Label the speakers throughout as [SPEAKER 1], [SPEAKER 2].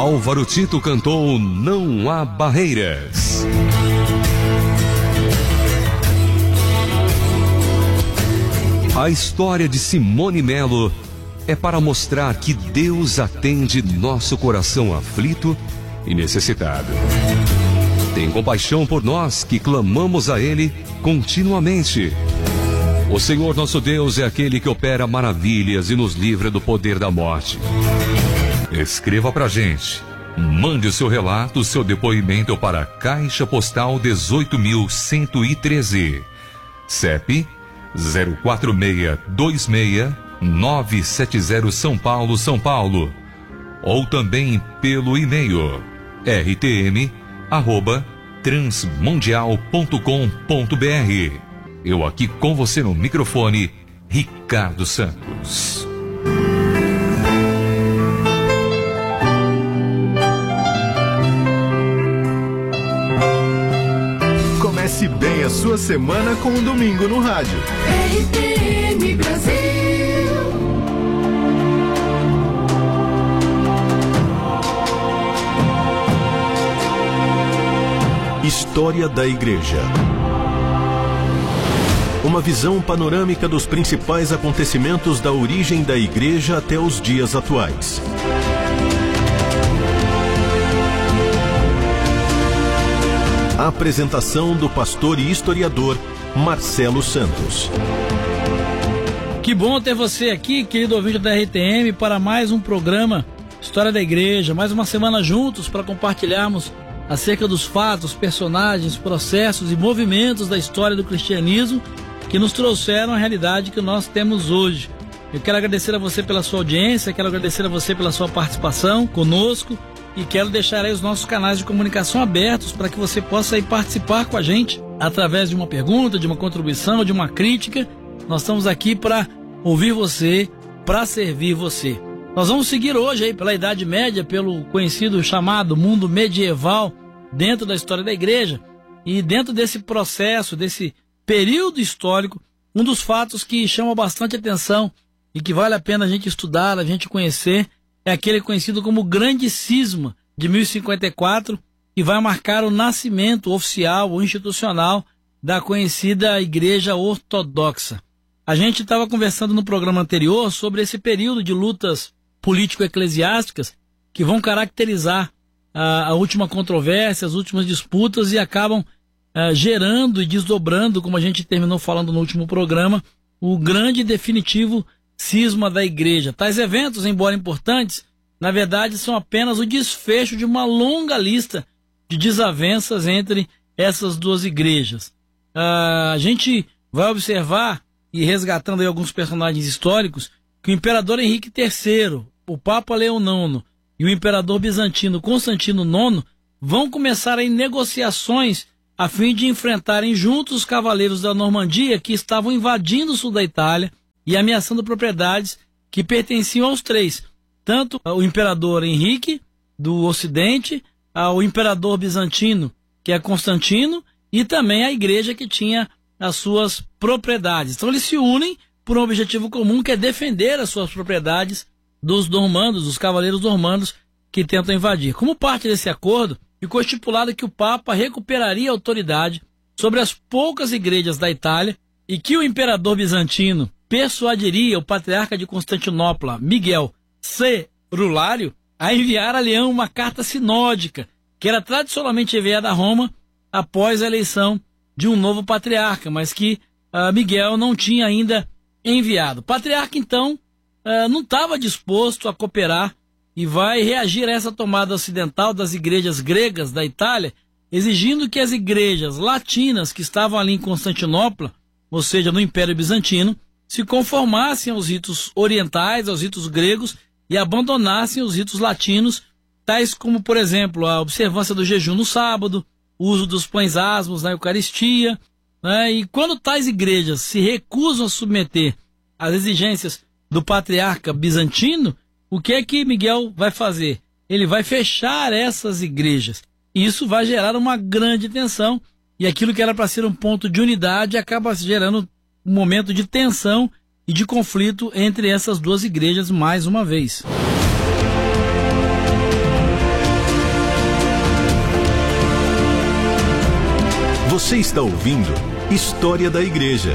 [SPEAKER 1] Álvaro Tito cantou Não Há Barreiras. A história de Simone Melo é para mostrar que Deus atende nosso coração aflito e necessitado. Tem compaixão por nós que clamamos a Ele continuamente. O Senhor nosso Deus é aquele que opera maravilhas e nos livra do poder da morte. Escreva pra gente. Mande o seu relato, o seu depoimento para a Caixa Postal 18.113. CEP 04626-970 São Paulo, São Paulo. Ou também pelo e-mail rtm@transmundial.com.br. Eu aqui com você no microfone, Ricardo Santos.
[SPEAKER 2] Comece bem a sua semana com um domingo no rádio.
[SPEAKER 3] RTM Brasil.
[SPEAKER 2] História da Igreja. Uma visão panorâmica dos principais acontecimentos da origem da Igreja até os dias atuais. A apresentação do pastor e historiador Marcelo Santos.
[SPEAKER 4] Que bom ter você aqui, querido ouvinte da RTM, para mais um programa História da Igreja, mais uma semana juntos para compartilharmos acerca dos fatos, personagens, processos e movimentos da história do cristianismo que nos trouxeram a realidade que nós temos hoje. Eu quero agradecer a você pela sua audiência, quero agradecer a você pela sua participação conosco e quero deixar aí os nossos canais de comunicação abertos para que você possa aí participar com a gente através de uma pergunta, de uma contribuição, de uma crítica. Nós estamos aqui para ouvir você, para servir você. Nós vamos seguir hoje aí pela Idade Média, pelo conhecido chamado mundo medieval dentro da história da igreja. E dentro desse processo, desse período histórico, um dos fatos que chama bastante atenção e que vale a pena a gente estudar, a gente conhecer, é aquele conhecido como Grande Cisma de 1054, que vai marcar o nascimento oficial ou institucional da conhecida Igreja Ortodoxa. A gente estava conversando no programa anterior sobre esse período de lutas político-eclesiásticas que vão caracterizar a última controvérsia, as últimas disputas e acabam gerando e desdobrando, como a gente terminou falando no último programa, o grande e definitivo cisma da igreja. Tais eventos, embora importantes, na verdade são apenas o desfecho de uma longa lista de desavenças entre essas duas igrejas. A gente vai observar, e resgatando aí alguns personagens históricos, que o imperador Henrique III, o Papa Leão IX e o imperador bizantino Constantino IX vão começar aí negociações a fim de enfrentarem juntos os cavaleiros da Normandia que estavam invadindo o sul da Itália e ameaçando propriedades que pertenciam aos três, tanto o imperador Henrique do Ocidente, ao imperador bizantino, que é Constantino, e também a igreja que tinha as suas propriedades. Então eles se unem por um objetivo comum, que é defender as suas propriedades dos normandos, dos cavaleiros normandos que tentam invadir. Como parte desse acordo, ficou estipulado que o Papa recuperaria a autoridade sobre as poucas igrejas da Itália e que o imperador bizantino persuadiria o patriarca de Constantinopla, Miguel Cerulário, a enviar a Leão uma carta sinódica, que era tradicionalmente enviada a Roma após a eleição de um novo patriarca, mas que Miguel não tinha ainda enviado. O patriarca, então, não estava disposto a cooperar e vai reagir a essa tomada ocidental das igrejas gregas da Itália, exigindo que as igrejas latinas que estavam ali em Constantinopla, ou seja, no Império Bizantino, se conformassem aos ritos orientais, aos ritos gregos, e abandonassem os ritos latinos, tais como, por exemplo, a observância do jejum no sábado, o uso dos pães asmos na Eucaristia, né? E quando tais igrejas se recusam a submeter às exigências do patriarca bizantino, o que é que Miguel vai fazer? Ele vai fechar essas igrejas. E isso vai gerar uma grande tensão, e aquilo que era para ser um ponto de unidade acaba gerando um momento de tensão e de conflito entre essas duas igrejas mais uma vez.
[SPEAKER 2] Você está ouvindo História da Igreja.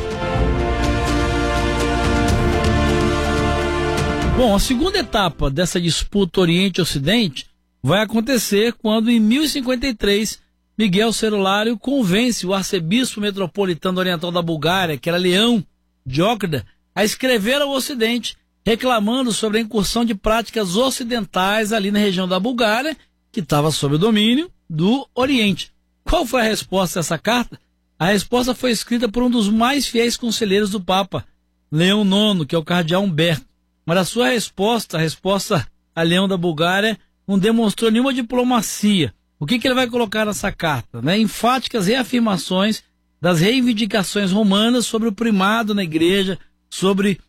[SPEAKER 4] Bom, a segunda etapa dessa disputa Oriente-Ocidente vai acontecer quando, em 1053, Miguel Cerulário convence o arcebispo metropolitano oriental da Bulgária, que era Leão Diócrida, a escrever ao Ocidente, reclamando sobre a incursão de práticas ocidentais ali na região da Bulgária, que estava sob o domínio do Oriente. Qual foi a resposta a essa carta? A resposta foi escrita por um dos mais fiéis conselheiros do Papa, Leão IX, que é o cardeal Humberto. Mas a sua resposta, a resposta a Leão da Bulgária, não demonstrou nenhuma diplomacia. O que ele vai colocar nessa carta? Enfáticas reafirmações das reivindicações romanas sobre o primado na igreja, sobre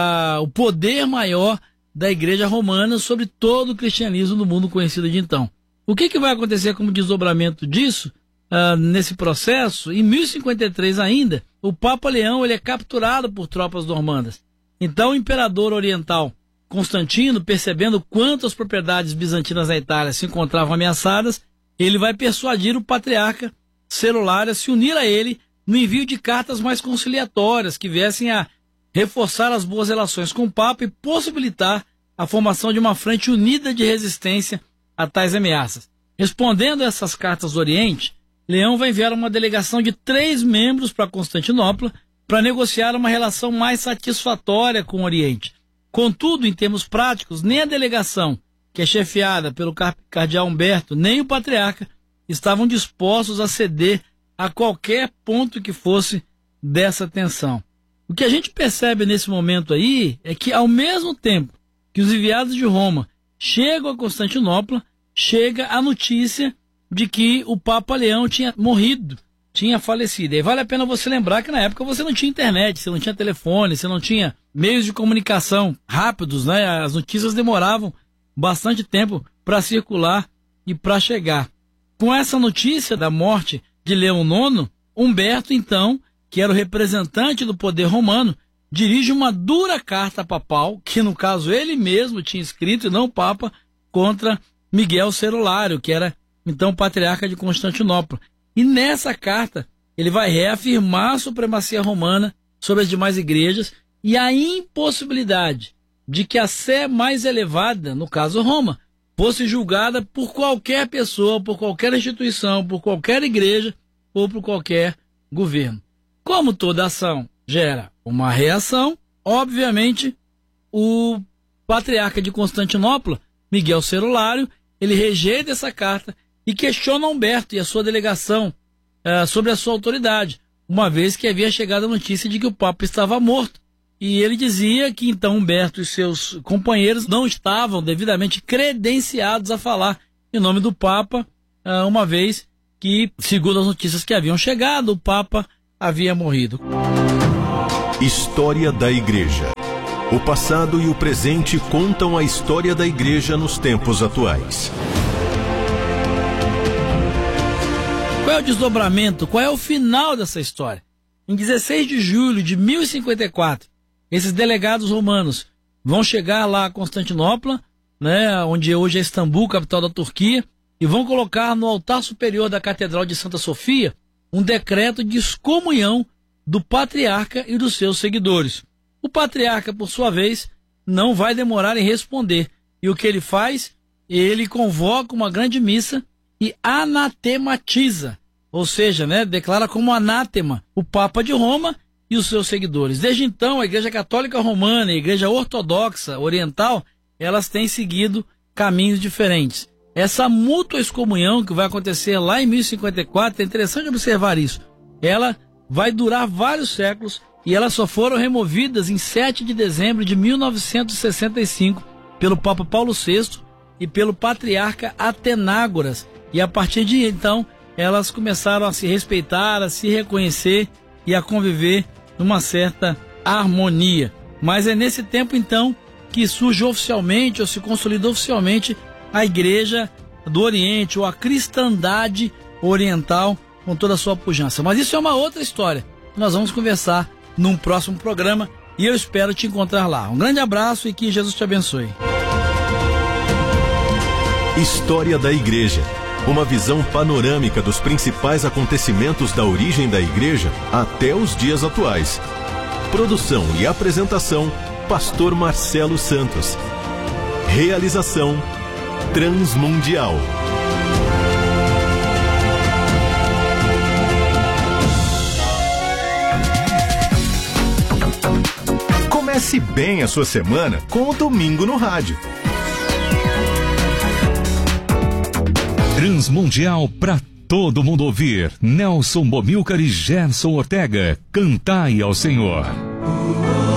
[SPEAKER 4] o poder maior da igreja romana sobre todo o cristianismo do mundo conhecido de então. O que vai acontecer como desdobramento disso nesse processo? Em 1053 ainda, o Papa Leão ele é capturado por tropas normandas. Então o imperador oriental Constantino, percebendo quanto as propriedades bizantinas na Itália se encontravam ameaçadas, ele vai persuadir o patriarca Cerulário a se unir a ele no envio de cartas mais conciliatórias que viessem a reforçar as boas relações com o Papa e possibilitar a formação de uma frente unida de resistência a tais ameaças. Respondendo a essas cartas do Oriente, Leão vai enviar uma delegação de 3 membros para Constantinopla para negociar uma relação mais satisfatória com o Oriente. Contudo, em termos práticos, nem a delegação, que é chefiada pelo cardeal Humberto, nem o patriarca estavam dispostos a ceder a qualquer ponto que fosse dessa tensão. O que a gente percebe nesse momento aí é que, ao mesmo tempo que os enviados de Roma chegam a Constantinopla, chega a notícia de que o Papa Leão tinha morrido, tinha falecido. E vale a pena você lembrar que na época você não tinha internet, você não tinha telefone, você não tinha meios de comunicação rápidos, As notícias demoravam bastante tempo para circular e para chegar. Com essa notícia da morte de Leão IX, Humberto, então, que era o representante do poder romano, dirige uma dura carta papal, que no caso ele mesmo tinha escrito, e não o Papa, contra Miguel Cerulário, que era então patriarca de Constantinopla. E nessa carta ele vai reafirmar a supremacia romana sobre as demais igrejas e a impossibilidade de que a sé mais elevada, no caso Roma, fosse julgada por qualquer pessoa, por qualquer instituição, por qualquer igreja ou por qualquer governo. Como toda ação gera uma reação, obviamente, o patriarca de Constantinopla, Miguel Cerulário, ele rejeita essa carta e questiona Humberto e a sua delegação sobre a sua autoridade, uma vez que havia chegado a notícia de que o Papa estava morto. E ele dizia que então Humberto e seus companheiros não estavam devidamente credenciados a falar em nome do Papa, uma vez que, segundo as notícias que haviam chegado, o Papa havia morrido.
[SPEAKER 2] História da Igreja. O passado e o presente contam a história da Igreja nos tempos atuais.
[SPEAKER 4] Qual é o desdobramento? Qual é o final dessa história? Em 16 de julho de 1054, esses delegados romanos vão chegar lá a Constantinopla, onde hoje é Istambul, capital da Turquia, e vão colocar no altar superior da Catedral de Santa Sofia um decreto de excomunhão do patriarca e dos seus seguidores. O patriarca, por sua vez, não vai demorar em responder. E o que ele faz? Ele convoca uma grande missa e anatematiza, ou seja, declara como anátema o Papa de Roma e os seus seguidores. Desde então, a Igreja Católica Romana e a Igreja Ortodoxa Oriental, elas têm seguido caminhos diferentes. Essa mútua excomunhão que vai acontecer lá em 1054, é interessante observar isso. Ela vai durar vários séculos e elas só foram removidas em 7 de dezembro de 1965 pelo Papa Paulo VI e pelo patriarca Atenágoras. E a partir de então, elas começaram a se respeitar, a se reconhecer e a conviver numa certa harmonia. Mas é nesse tempo, então, que surge oficialmente, ou se consolida oficialmente, a Igreja do Oriente, ou a cristandade oriental, com toda a sua pujança. Mas isso é uma outra história. Nós vamos conversar num próximo programa e eu espero te encontrar lá. Um grande abraço e que Jesus te abençoe.
[SPEAKER 2] História da Igreja. Uma visão panorâmica dos principais acontecimentos da origem da igreja até os dias atuais. Produção e apresentação, Pastor Marcelo Santos. Realização, Transmundial. Comece bem a sua semana com o Domingo no Rádio.
[SPEAKER 1] Transmundial para todo mundo ouvir. Nelson Bomilcar e Gerson Ortega. Cantai ao Senhor.